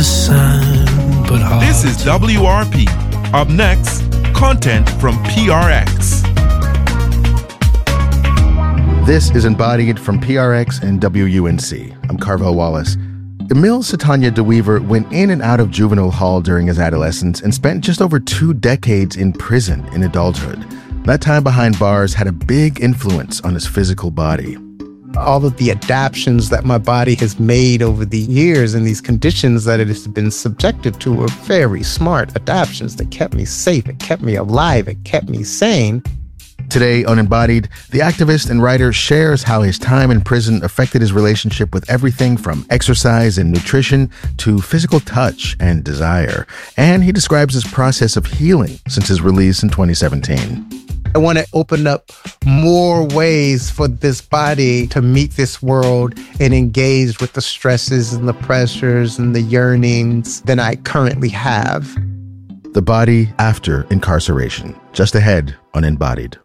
the sun, but hard. This is WRP. Up next, content from PRX. This is Embodied from PRX and WUNC. I'm Carvel Wallace. Emil Satanya DeWeever went in and out of juvenile hall during his adolescence and spent just over 2 decades in prison in adulthood. That time behind bars had a big influence on his physical body. All of the adaptations that my body has made over the years and these conditions that it has been subjected to were very smart adaptations that kept me safe, it kept me alive, it kept me sane. Today on Embodied, the activist and writer shares how his time in prison affected his relationship with everything from exercise and nutrition to physical touch and desire. And he describes his process of healing since his release in 2017. I want to open up more ways for this body to meet this world and engage with the stresses and the pressures and the yearnings than I currently have. The body after incarceration, just ahead on Embodied.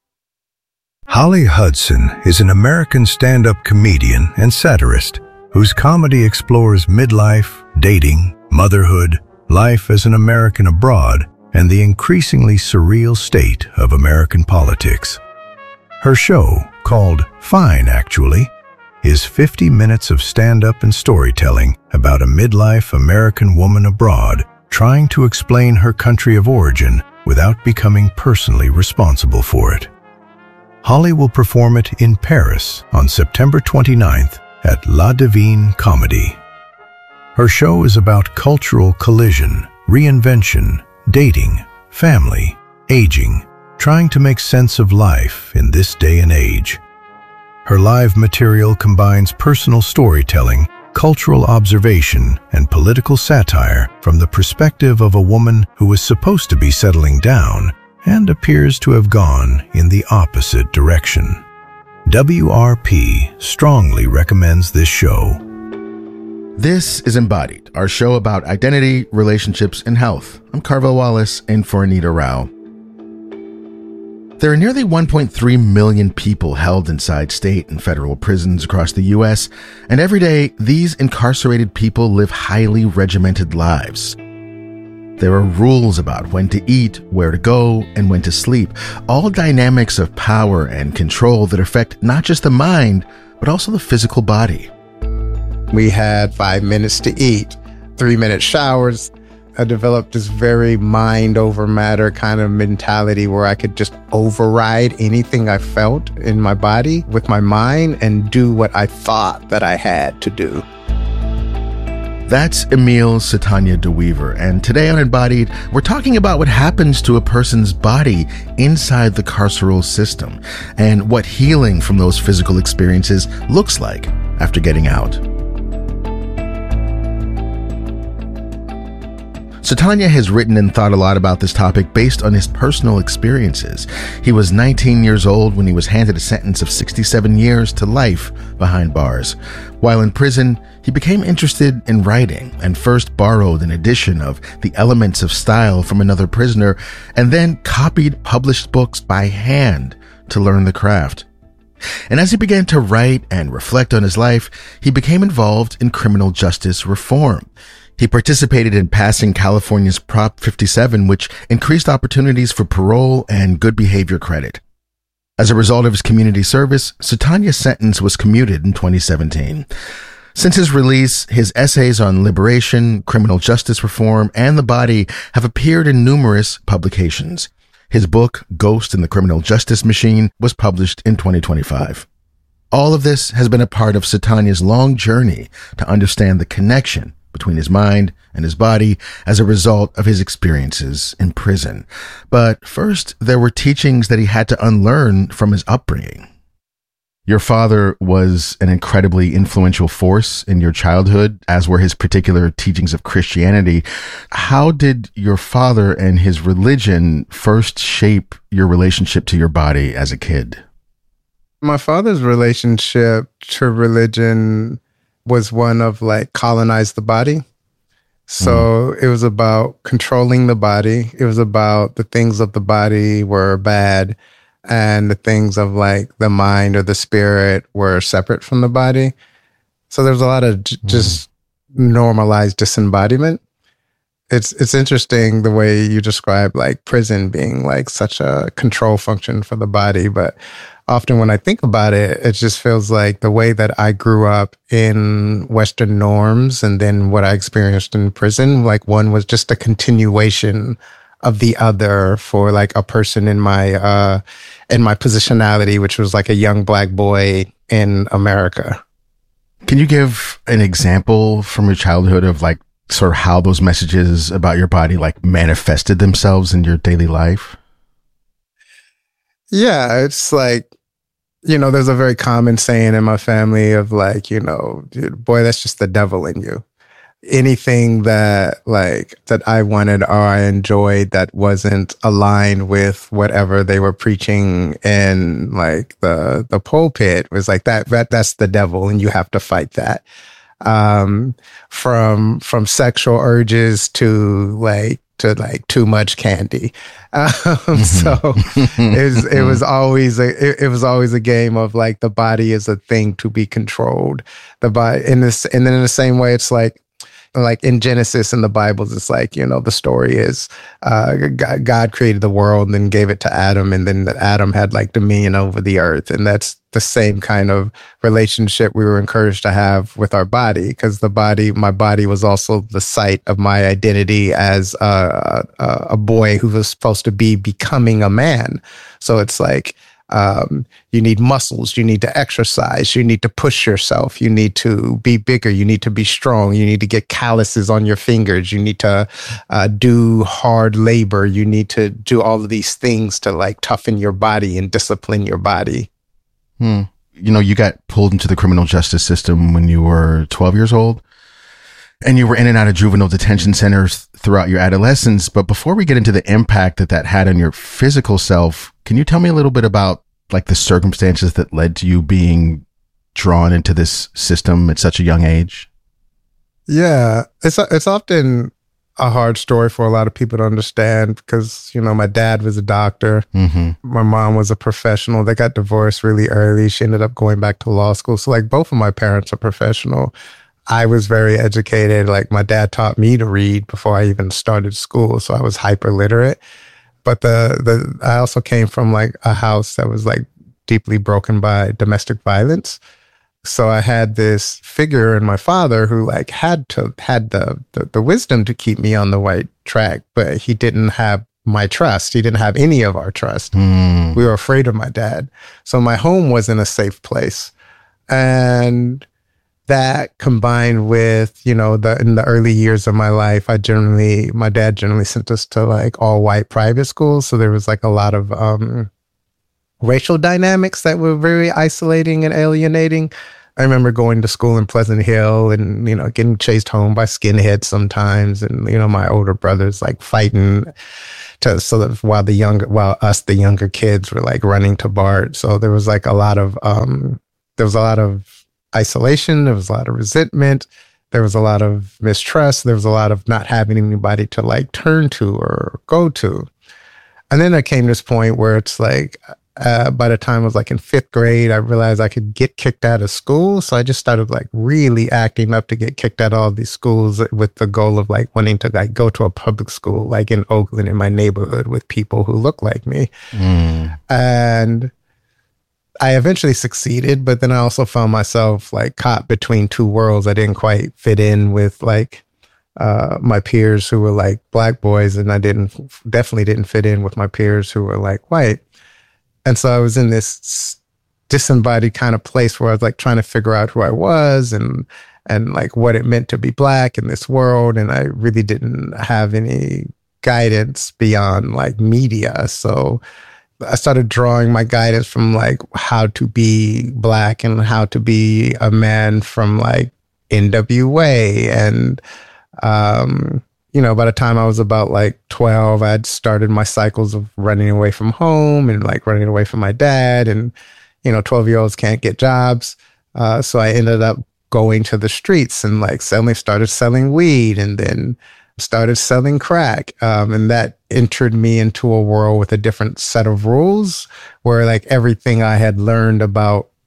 Holly Hudson is an American stand-up comedian and satirist whose comedy explores midlife, dating, motherhood, life as an American abroad, and the increasingly surreal state of American politics. Her show, called Fine Actually, is 50 minutes of stand-up and storytelling about a midlife American woman abroad trying to explain her country of origin without becoming personally responsible for it. Holly will perform it in Paris on September 29th at La Divine Comedy. Her show is about cultural collision, reinvention, dating, family, aging, trying to make sense of life in this day and age. Her live material combines personal storytelling, cultural observation, and political satire from the perspective of a woman who was supposed to be settling down and appears to have gone in the opposite direction. WRP strongly recommends this show. This is Embodied, our show about identity, relationships, and health. I'm Carvel Wallace, in for Anita Rao. There are nearly 1.3 million people held inside state and federal prisons across the U.S., and every day, these incarcerated people live highly regimented lives. There are rules about when to eat, where to go, and when to sleep, all dynamics of power and control that affect not just the mind, but also the physical body. We had 5 minutes to eat, 3-minute showers. I developed this very mind over matter kind of mentality where I could just override anything I felt in my body with my mind and do what I thought that I had to do. That's Emil Satanya DeWeever, and today on Embodied, we're talking about what happens to a person's body inside the carceral system and what healing from those physical experiences looks like after getting out. Satanya has written and thought a lot about this topic based on his personal experiences. He was 19 years old when he was handed a sentence of 67 years to life behind bars. While in prison, he became interested in writing and first borrowed an edition of The Elements of Style from another prisoner and then copied published books by hand to learn the craft. And as he began to write and reflect on his life, he became involved in criminal justice reform. He participated in passing California's Prop 57, which increased opportunities for parole and good behavior credit. As a result of his community service, Satanya's sentence was commuted in 2017. Since his release, his essays on liberation, criminal justice reform, and the body have appeared in numerous publications. His book, Ghost in the Criminal Justice Machine, was published in 2025. All of this has been a part of Satanya's long journey to understand the connection between his mind and his body as a result of his experiences in prison. But first, there were teachings that he had to unlearn from his upbringing. Your father was an incredibly influential force in your childhood, as were his particular teachings of Christianity. How did your father and his religion first shape your relationship to your body as a kid? My father's relationship to religion was one of colonize the body. So it was about controlling the body. It was about the things of the body were bad and the things of the mind or the spirit were separate from the body. So there was a lot of just normalized disembodiment. It's interesting the way you describe like prison being like such a control function for the body, but often when I think about it, it just feels like the way that I grew up in Western norms and then what I experienced in prison, like one was just a continuation of the other for like a person in my positionality, which was like a young Black boy in America. Can you give an example from your childhood of like sort of how those messages about your body like manifested themselves in your daily life? Yeah, it's like, there's a very common saying in my family of like, boy, that's just the devil in you. Anything that I wanted or I enjoyed that wasn't aligned with whatever they were preaching in like the pulpit was like that's the devil and you have to fight that. From sexual urges to too much candy. So it was always a game of like the body is a thing to be controlled. The body and then in the same way, it's like in Genesis in the Bible, it's like, the story is God created the world and then gave it to Adam, and then Adam had like dominion over the earth. And that's the same kind of relationship we were encouraged to have with our body, because my body was also the site of my identity as a boy who was supposed to be becoming a man. So it's like, you need muscles, you need to exercise, you need to push yourself, you need to be bigger, you need to be strong, you need to get calluses on your fingers, you need to do hard labor, you need to do all of these things to like toughen your body and discipline your body. You got pulled into the criminal justice system when you were 12 years old, and you were in and out of juvenile detention centers throughout your adolescence. But before we get into the impact that had on your physical self, can you tell me a little bit about like the circumstances that led to you being drawn into this system at such a young age? Yeah, it's often a hard story for a lot of people to understand because, my dad was a doctor. Mm-hmm. My mom was a professional. They got divorced really early. She ended up going back to law school. So like both of my parents are professional. I was very educated. Like my dad taught me to read before I even started school. So I was hyper literate. But I also came from like a house that was like deeply broken by domestic violence. So I had this figure in my father who like had the wisdom to keep me on the right track, but he didn't have my trust. He didn't have any of our trust. We were afraid of my dad. So my home wasn't a safe place. And that combined with, in the early years of my life, my dad generally sent us to like all white private schools. So there was like a lot of racial dynamics that were very isolating and alienating. I remember going to school in Pleasant Hill and, getting chased home by skinheads sometimes. And, my older brothers like fighting while the younger kids were like running to BART. So there was like a lot of isolation. There was a lot of resentment. There was a lot of mistrust. There was a lot of not having anybody to like turn to or go to. And then there came this point where it's like, by the time I was like in 5th grade, I realized I could get kicked out of school. So I just started like really acting up to get kicked out of all these schools with the goal of like wanting to like go to a public school, like in Oakland in my neighborhood with people who look like me. And I eventually succeeded, but then I also found myself like caught between two worlds. I didn't quite fit in with like my peers who were like Black boys, and I definitely didn't fit in with my peers who were like white. And so I was in this disembodied kind of place where I was like trying to figure out who I was and like what it meant to be Black in this world. And I really didn't have any guidance beyond like media. So I started drawing my guidance from like how to be Black and how to be a man from like NWA. And, by the time I was about like 12, I'd started my cycles of running away from home and like running away from my dad. And, 12-year-olds can't get jobs. So I ended up going to the streets and like suddenly started selling weed and then started selling crack. And that entered me into a world with a different set of rules where like everything I had learned about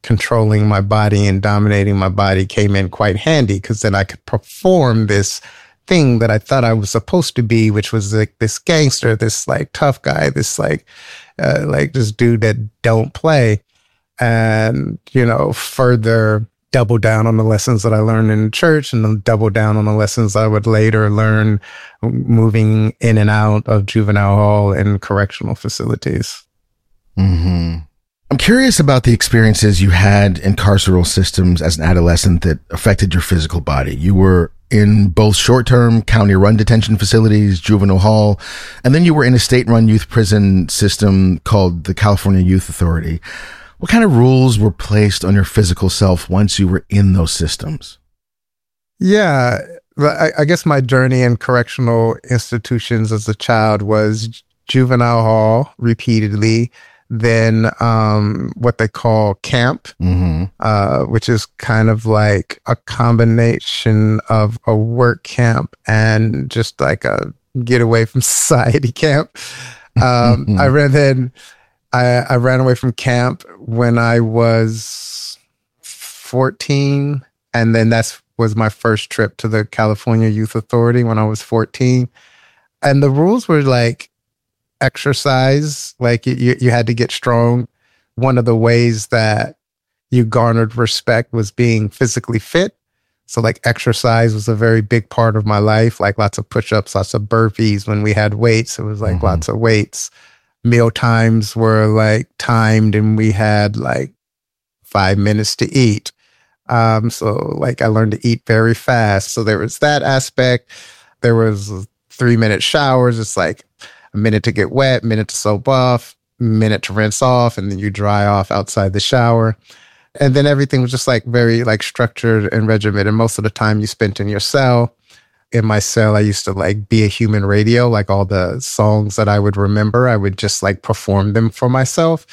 controlling my body and dominating my body came in quite handy, because then I could perform this thing that I thought I was supposed to be, which was like this gangster, this like tough guy, this like this dude that don't play, and, you know, further double down on the lessons that I learned in church, and then double down on the lessons I would later learn moving in and out of juvenile hall and correctional facilities. Mm-hmm. I'm curious about the experiences you had in carceral systems as an adolescent that affected your physical body. You were in both short-term county-run detention facilities, juvenile hall, and then you were in a state-run youth prison system called the California Youth Authority. What kind of rules were placed on your physical self once you were in those systems? Yeah, I guess my journey in correctional institutions as a child was juvenile hall repeatedly, then what they call camp, which is kind of like a combination of a work camp and just like a get away from society camp. I ran away from camp when I was 14, and then that was my first trip to the California Youth Authority when I was 14. And the rules were like exercise, like you had to get strong. One of the ways that you garnered respect was being physically fit. So like exercise was a very big part of my life, like lots of push-ups, lots of burpees. When we had weights, it was like lots of weights. Meal times were like timed, and we had like 5 minutes to eat. So like I learned to eat very fast. So there was that aspect. There was 3-minute showers. It's like a minute to get wet, minute to soap off, minute to rinse off, and then you dry off outside the shower. And then everything was just like very like structured and regimented. And most of the time you spent in your cell. In my cell, I used to like be a human radio, like all the songs that I would remember, I would just like perform them for myself.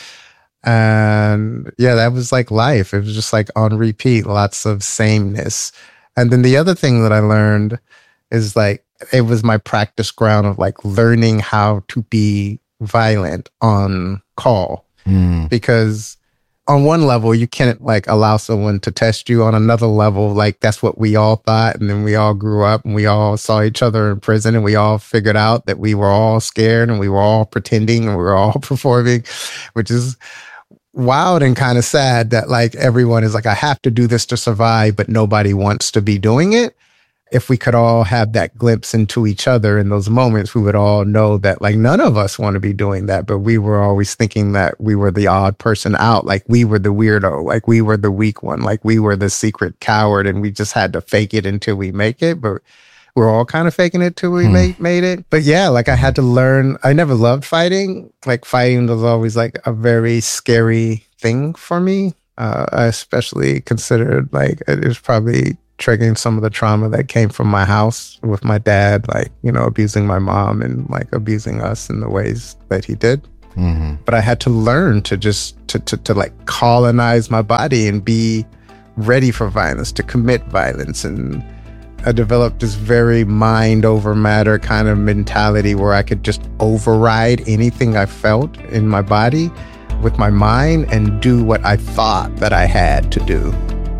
And yeah, that was like life. It was just like on repeat, lots of sameness. And then the other thing that I learned is like, it was my practice ground of like learning how to be violent on call. Because on one level, you can't like allow someone to test you. On another level, like that's what we all thought. And then we all grew up and we all saw each other in prison, and we all figured out that we were all scared and we were all pretending and we were all performing, which is wild and kind of sad that like everyone is like, I have to do this to survive, but nobody wants to be doing it. If we could all have that glimpse into each other in those moments, we would all know that like none of us want to be doing that, but we were always thinking that we were the odd person out, like we were the weirdo, like we were the weak one, like we were the secret coward, and we just had to fake it until we make it. But we're all kind of faking it till we made it. But yeah, like I had to learn. I never loved fighting. Like fighting was always like a very scary thing for me. I especially considered like it was probably triggering some of the trauma that came from my house with my dad, like, you know, abusing my mom and like abusing us in the ways that he did. But I had to learn to just to like colonize my body and be ready for violence, to commit violence. And I developed this very mind over matter kind of mentality where I could just override anything I felt in my body with my mind and do what I thought that I had to do.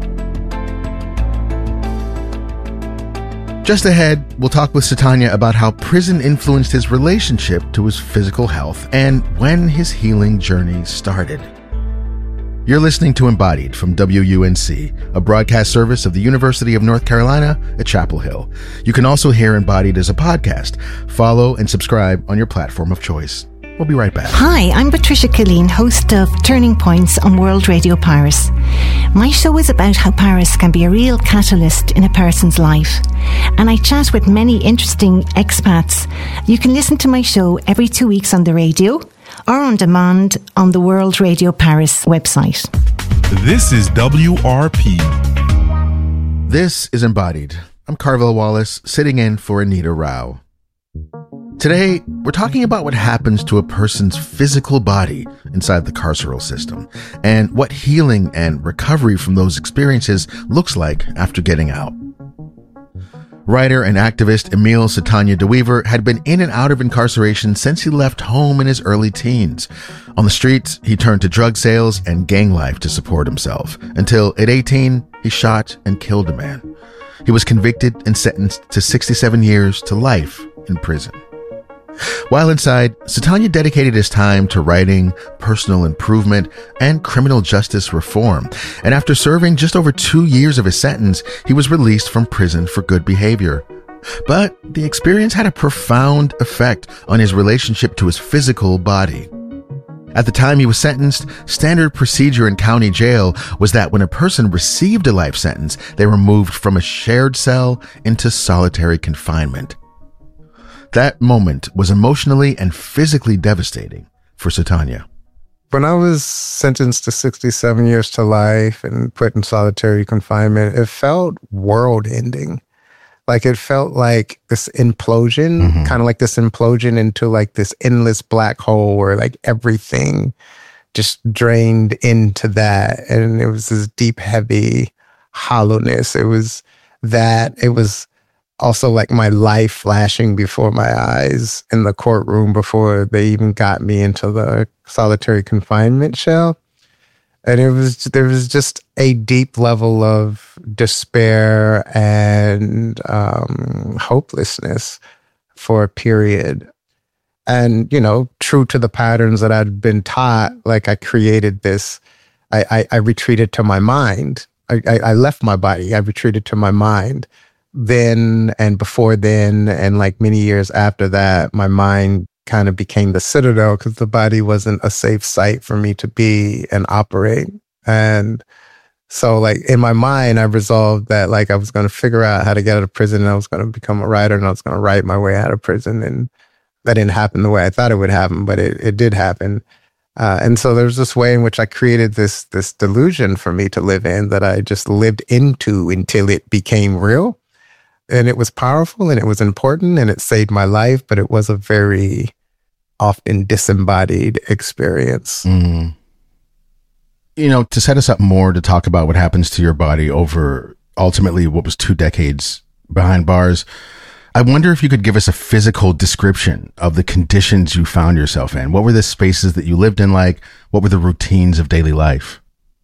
Just ahead, we'll talk with Satanya about how prison influenced his relationship to his physical health and when his healing journey started. You're listening to Embodied from WUNC, a broadcast service of the University of North Carolina at Chapel Hill. You can also hear Embodied as a podcast. Follow and subscribe on your platform of choice. We'll be right back. Hi, I'm Patricia Killeen, host of Turning Points on World Radio Paris. My show is about how Paris can be a real catalyst in a person's life. And I chat with many interesting expats. You can listen to my show every 2 weeks on the radio or on demand on the World Radio Paris website. This is WRP. This is Embodied. I'm Carville Wallace, sitting in for Anita Rao. Today, we're talking about what happens to a person's physical body inside the carceral system and what healing and recovery from those experiences looks like after getting out. Writer and activist Emile Satanya DeWeever had been in and out of incarceration since he left home in his early teens. On the streets, he turned to drug sales and gang life to support himself, until at 18, he shot and killed a man. He was convicted and sentenced to 67 years to life in prison. While inside, Satanya dedicated his time to writing, personal improvement, and criminal justice reform. And after serving just over 2 years of his sentence, he was released from prison for good behavior. But the experience had a profound effect on his relationship to his physical body. At the time he was sentenced, standard procedure in county jail was that when a person received a life sentence, they were moved from a shared cell into solitary confinement. That moment was emotionally and physically devastating for Satanya. When I was sentenced to 67 years to life and put in solitary confinement, it felt world-ending. Like it felt like this implosion, kind of like this implosion into like this endless black hole where like everything just drained into that. And it was this deep, heavy hollowness. It was also like my life flashing before my eyes in the courtroom before they even got me into the solitary confinement cell. And there was just a deep level of despair and hopelessness for a period. And, you know, true to the patterns that I'd been taught, like I created this, I retreated to my mind. I left my body. I retreated to my mind. Then and before then, and like many years after that, my mind kind of became the citadel because the body wasn't a safe site for me to be and operate. And so like in my mind, I resolved that like I was going to figure out how to get out of prison and I was going to become a writer and I was going to write my way out of prison. And that didn't happen the way I thought it would happen, but it did happen. And so there's this way in which I created this delusion for me to live in that I just lived into until it became real. And it was powerful and it was important and it saved my life, but it was a very often disembodied experience. You know, to set us up more to talk about what happens to your body over ultimately what was 2 decades behind bars, I wonder if you could give us a physical description of the conditions you found yourself in. What were the spaces that you lived in like? What were the routines of daily life?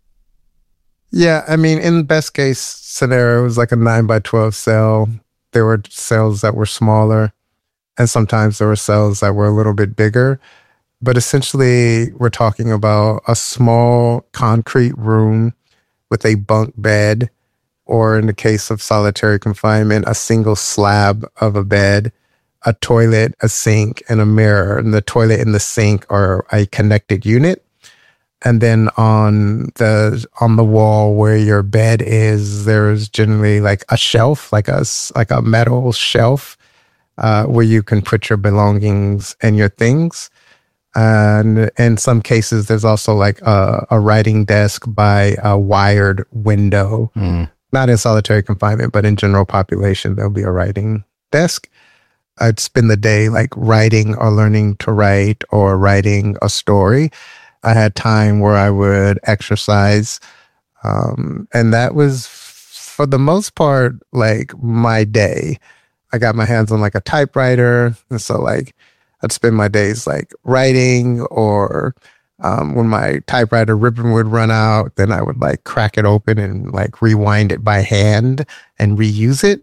Yeah, I mean, in the best case scenario, it was like a 9x12 cell. There were cells that were smaller, and sometimes there were cells that were a little bit bigger. But essentially, we're talking about a small concrete room with a bunk bed, or in the case of solitary confinement, a single slab of a bed, a toilet, a sink, and a mirror. And the toilet and the sink are a connected unit. And then on the wall where your bed is, there's generally like a shelf, like a metal shelf, where you can put your belongings and your things. And in some cases, there's also like a writing desk by a wired window. Not in solitary confinement, but in general population, there'll be a writing desk. I'd spend the day like writing or learning to write or writing a story. I had time where I would exercise. And that was, for the most part, like my day. I got my hands on like a typewriter. And so like I'd spend my days like writing, or when my typewriter ribbon would run out, then I would like crack it open and like rewind it by hand and reuse it.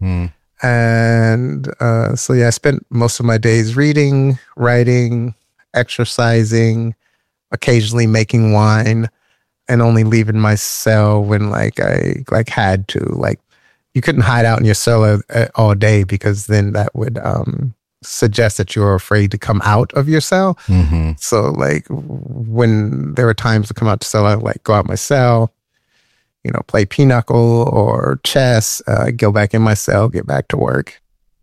And so yeah, I spent most of my days reading, writing, exercising, occasionally making wine, and only leaving my cell when like I like had to. Like you couldn't hide out in your cell all day because then that would suggest that you're afraid to come out of your cell. So like when there were times to come out to cell, I would like go out my cell, you know, play pinochle or chess, go back in my cell, get back to work.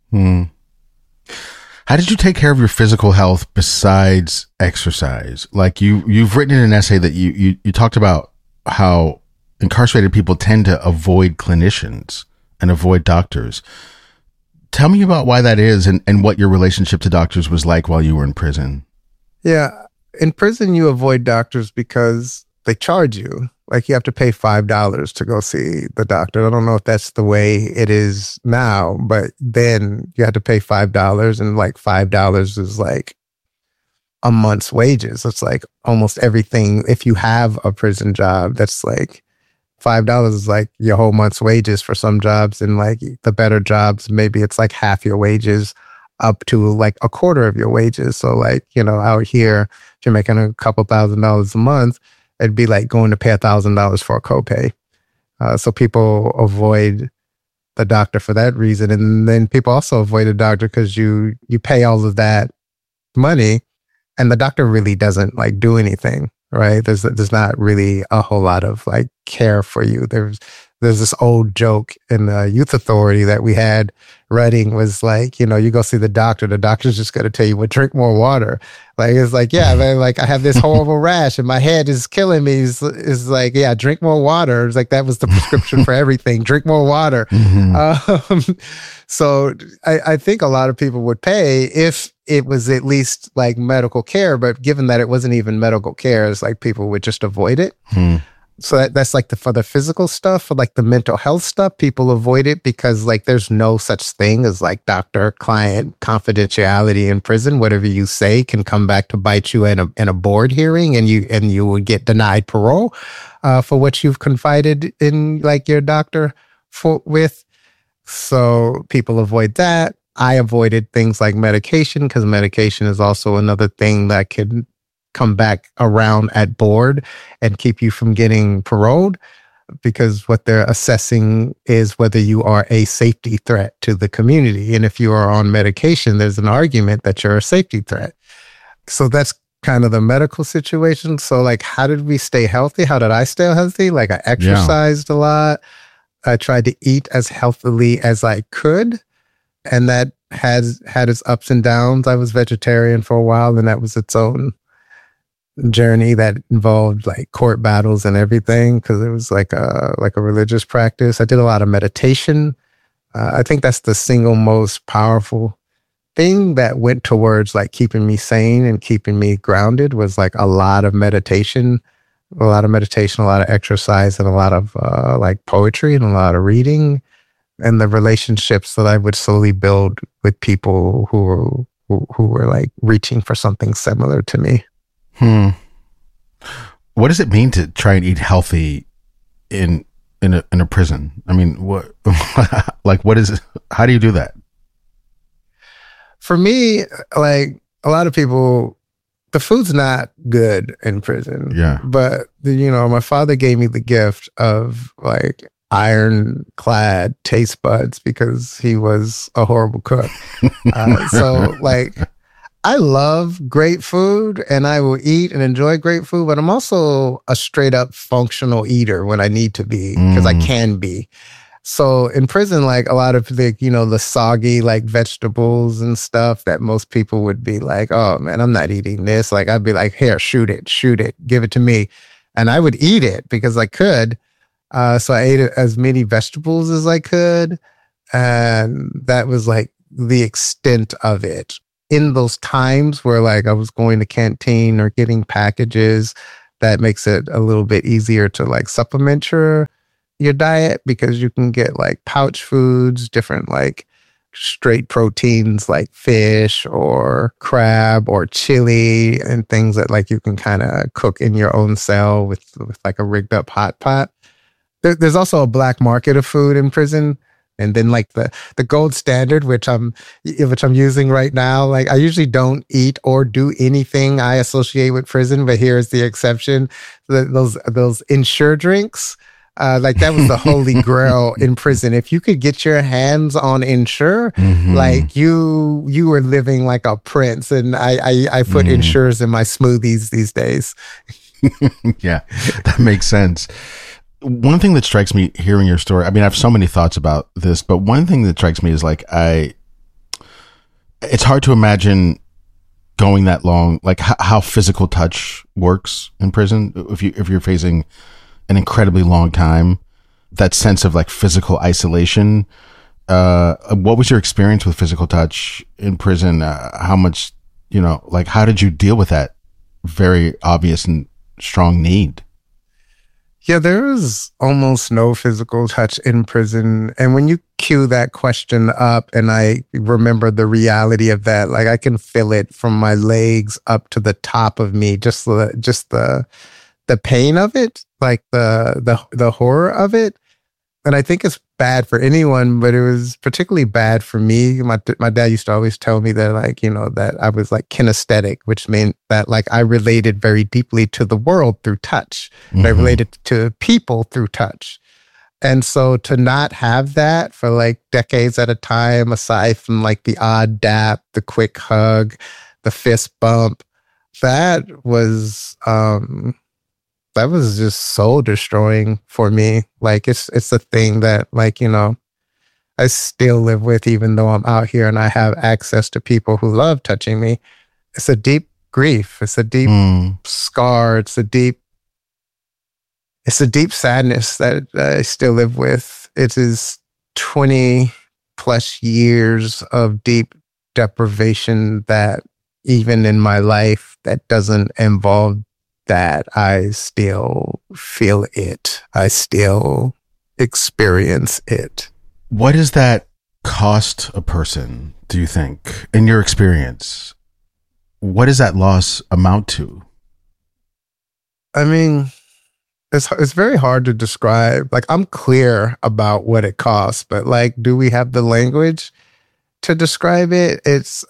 How did you take care of your physical health besides exercise? Like you've written in an essay that you talked about how incarcerated people tend to avoid clinicians and avoid doctors. Tell me about why that is and what your relationship to doctors was like while you were in prison. Yeah. In prison, you avoid doctors because they charge you. like you have to pay $5 to go see the doctor. I don't know if that's the way it is now, but then you had to pay $5, and like $5 is like a month's wages. It's like almost everything. If you have a prison job, that's like $5 is like your whole month's wages for some jobs. And like the better jobs, maybe it's like half your wages up to like a quarter of your wages. So like, you know, out here, if you're making a couple $1,000s a month, it'd be like going to pay $1,000 for a copay. So people avoid the doctor for that reason. And then people also avoid the doctor because you pay all of that money and the doctor really doesn't like do anything, right? There's not really a whole lot of like care for you. There's this old joke in the youth authority that we had running was like, you know, you go see the doctor's just going to tell you, well, drink more water. Like, it's like, yeah, man, like I have this horrible rash and my head is killing me. It's like, yeah, drink more water. It's like, that was the prescription for everything. Drink more water. So I think a lot of people would pay if it was at least like medical care, but given that it wasn't even medical care, it's like people would just avoid it. So that's like for the physical stuff. For like the mental health stuff, people avoid it because like there's no such thing as like doctor-client confidentiality in prison. Whatever you say can come back to bite you in a board hearing, and you would get denied parole for what you've confided in like your doctor with. So people avoid that. I avoided things like medication because medication is also another thing that could come back around at board and keep you from getting paroled, because what they're assessing is whether you are a safety threat to the community. And if you are on medication, there's an argument that you're a safety threat. So that's kind of the medical situation. So like, how did we stay healthy? How did I stay healthy? Like I exercised a lot. I tried to eat as healthily as I could. And that has had its ups and downs. I was vegetarian for a while, and that was its own journey that involved like court battles and everything, because it was like a religious practice. I did a lot of meditation. I think that's the single most powerful thing that went towards like keeping me sane and keeping me grounded, was like a lot of meditation, a lot of exercise, and a lot of like poetry and a lot of reading, and the relationships that I would slowly build with people who were like reaching for something similar to me. What does it mean to try and eat healthy in a prison? I mean, what like what is it? How do you do that? For me, like a lot of people, the food's not good in prison. Yeah. But you know, my father gave me the gift of like ironclad taste buds because he was a horrible cook. So like, I love great food and I will eat and enjoy great food, but I'm also a straight up functional eater when I need to be, because I can be. So in prison, like a lot of the, you know, the soggy like vegetables and stuff that most people would be like, oh man, I'm not eating this. Like I'd be like, here, shoot it, give it to me. And I would eat it because I could. So I ate as many vegetables as I could. And that was like the extent of it. In those times where like I was going to canteen or getting packages, that makes it a little bit easier to like supplement your diet, because you can get like pouch foods, different like straight proteins like fish or crab or chili, and things that like you can kind of cook in your own cell with like a rigged up hot pot. There's also a black market of food in prison. And then like the gold standard, which I'm using right now, like I usually don't eat or do anything I associate with prison, but here's the exception. Those Ensure drinks, like that was the holy grail in prison. If you could get your hands on Ensure, like you were living like a prince. And I put Ensures in my smoothies these days. Yeah, that makes sense. One thing that strikes me hearing your story, I mean, I have so many thoughts about this, but one thing that strikes me is like, it's hard to imagine going that long, like how physical touch works in prison. If you're facing an incredibly long time, that sense of like physical isolation. What was your experience with physical touch in prison? How much, you know, like how did you deal with that very obvious and strong need? Yeah, there was almost no physical touch in prison. And when you cue that question up, and I remember the reality of that, like I can feel it from my legs up to the top of me, just the pain of it, like the horror of it. And I think it's bad for anyone, but it was particularly bad for me. My dad used to always tell me that, like, you know, that I was like kinesthetic, which meant that like I related very deeply to the world through touch. Mm-hmm. I related to people through touch. And so to not have that for like decades at a time, aside from like the odd dap, the quick hug, the fist bump, that was just soul destroying for me. Like it's a thing that, like, you know, I still live with, even though I'm out here and I have access to people who love touching me. It's a deep grief. It's a deep scar. It's a deep sadness that I still live with. It is 20 plus years of deep deprivation that even in my life that doesn't involve that, I still feel it. I still experience it. What does that cost a person, do you think, in your experience? What does that loss amount to? I mean, it's very hard to describe. Like, I'm clear about what it costs, but like, do we have the language to describe it? It's,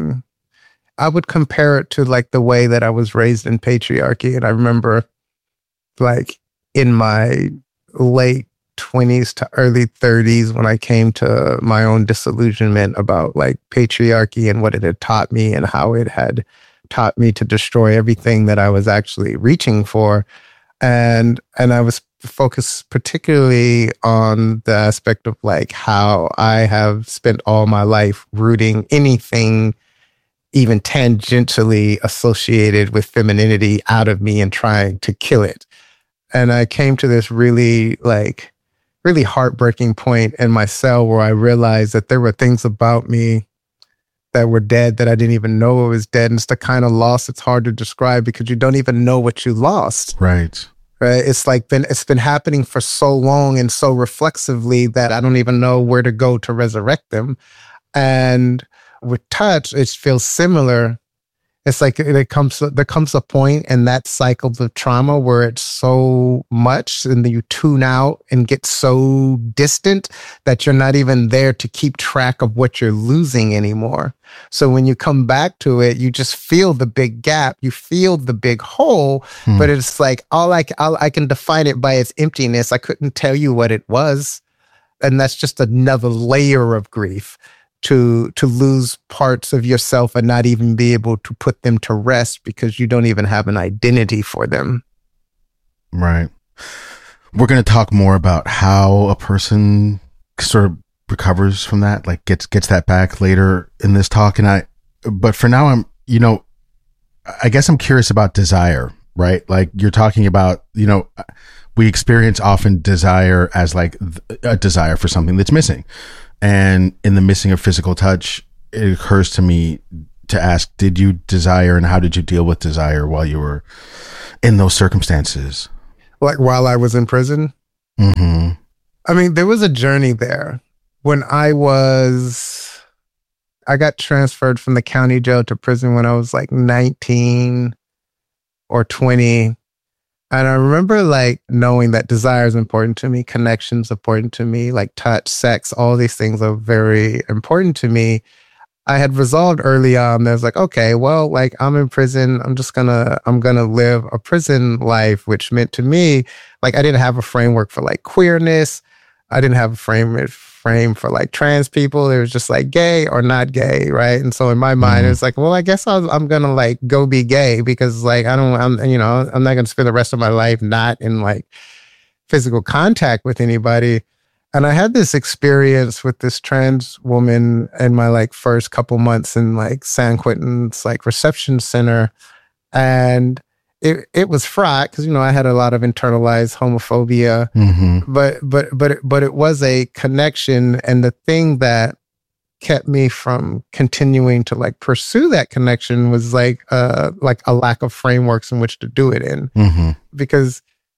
I would compare it to like the way that I was raised in patriarchy. And I remember like in my late 20s to early 30s when I came to my own disillusionment about like patriarchy and what it had taught me and how it had taught me to destroy everything that I was actually reaching for. And I was focused particularly on the aspect of like how I have spent all my life rooting anything even tangentially associated with femininity out of me and trying to kill it. And I came to this really heartbreaking point in my cell where I realized that there were things about me that were dead that I didn't even know it was dead. And it's the kind of loss it's hard to describe because you don't even know what you lost. Right. It's like it's been happening for so long and so reflexively that I don't even know where to go to resurrect them. And with touch, it feels similar. It's like there comes a point in that cycle of trauma where it's so much and then you tune out and get so distant that you're not even there to keep track of what you're losing anymore. So when you come back to it, you just feel the big gap, you feel the big hole, but it's like I can define it by its emptiness. I couldn't tell you what it was. And that's just another layer of grief. To lose parts of yourself and not even be able to put them to rest because you don't even have an identity for them. Right. We're going to talk more about how a person sort of recovers from that, like gets that back later in this talk. But for now, I guess I'm curious about desire, right? Like you're talking about, we experience often desire as like a desire for something that's missing. And in the missing of physical touch, it occurs to me to ask, did you desire and how did you deal with desire while you were in those circumstances? Like while I was in prison? Mm-hmm. I mean, there was a journey there. When I got transferred from the county jail to prison when I was like 19 or 20. And I remember like knowing that desire is important to me, connection's important to me, like touch, sex, all these things are very important to me. I had resolved early on, there's like, okay, well, like I'm in prison, I'm gonna live a prison life, which meant to me, like I didn't have a framework for like queerness. I didn't have a frame for like trans people. It was just like gay or not gay, right? And so in my mind, it's like, well, I guess I'm gonna like go be gay because like I'm not gonna spend the rest of my life not in like physical contact with anybody. And I had this experience with this trans woman in my like first couple months in like San Quentin's like reception center, and it was fraught because, I had a lot of internalized homophobia, but it was a connection. And the thing that kept me from continuing to like pursue that connection was like a lack of frameworks in which to do it in. Because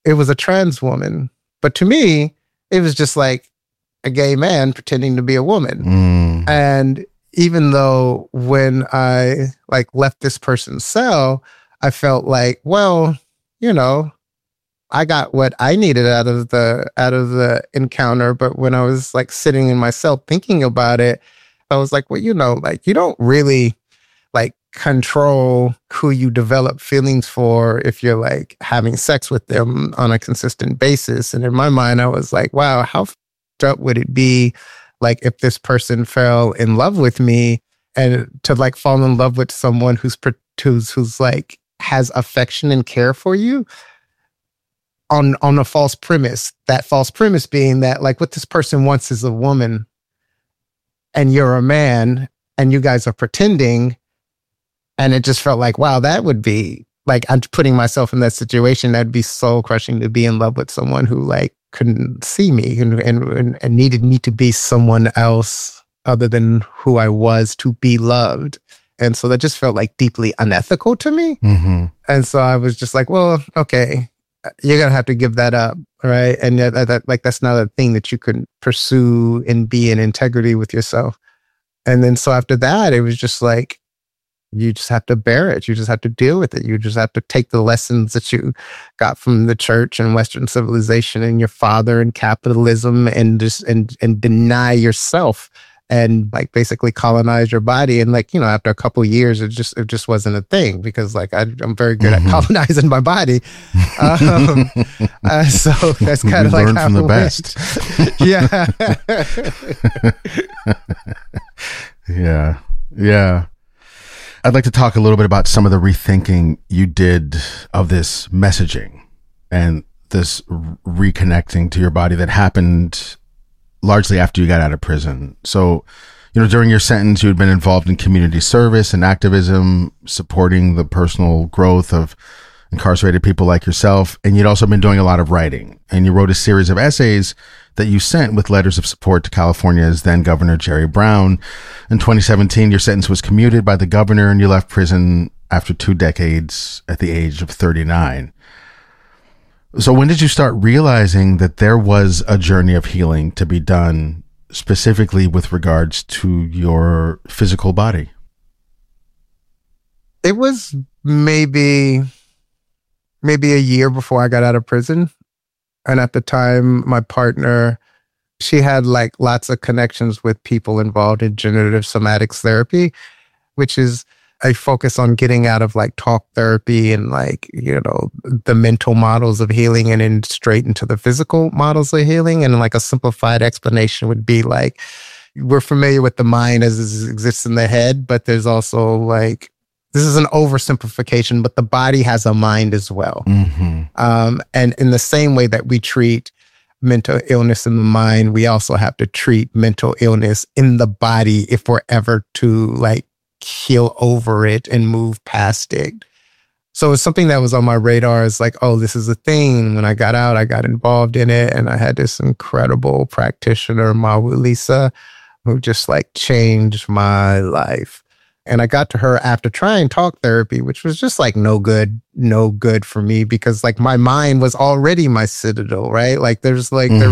it was a trans woman. But to me, it was just like a gay man pretending to be a woman. And even though when I like left this person's cell, I felt like, well, you know, I got what I needed out of the encounter. But when I was like sitting in my cell thinking about it, I was like, well, you know, like you don't really like control who you develop feelings for if you're like having sex with them on a consistent basis. And in my mind, I was like, wow, how f***ed up would it be like if this person fell in love with me, and to like fall in love with someone who's like has affection and care for you on a false premise. That false premise being that like what this person wants is a woman and you're a man and you guys are pretending. And it just felt like, wow, that would be like, I'm putting myself in that situation. That'd be soul crushing to be in love with someone who like couldn't see me and needed me to be someone else other than who I was to be loved. And so that just felt like deeply unethical to me. And so I was just like, well, okay, you're going to have to give that up. Right. And that's not a thing that you could pursue and be in integrity with yourself. And then so after that, it was just like, you just have to bear it. You just have to deal with it. You just have to take the lessons that you got from the church and Western civilization and your father and capitalism and just and deny yourself and like basically colonize your body. And like, you know, after a couple of years, it just wasn't a thing because like I'm very good at colonizing my body. So that's kind of like learn how from the it best. Yeah. Yeah. I'd like to talk a little bit about some of the rethinking you did of this messaging and this reconnecting to your body that happened largely after you got out of prison. So, you know, during your sentence, you had been involved in community service and activism, supporting the personal growth of incarcerated people like yourself. And you'd also been doing a lot of writing. And you wrote a series of essays that you sent with letters of support to California's then Governor Jerry Brown. In 2017, your sentence was commuted by the governor and you left prison after 2 decades at the age of 39. So when did you start realizing that there was a journey of healing to be done specifically with regards to your physical body? It was maybe a year before I got out of prison. And at the time, my partner, she had like lots of connections with people involved in generative somatics therapy, which is a focus on getting out of like talk therapy and like, you know, the mental models of healing and then straight into the physical models of healing. And like a simplified explanation would be like, we're familiar with the mind as it exists in the head, but there's also like, this is an oversimplification, but the body has a mind as well. And in the same way that we treat mental illness in the mind, we also have to treat mental illness in the body if we're ever to like heal over it and move past it. So it's something that was on my radar. It's like, oh, this is a thing. When I got out, I got involved in it. And I had this incredible practitioner, Mawu Lisa, who just like changed my life. And I got to her after trying talk therapy, which was just like no good for me because like my mind was already my citadel, right? Like there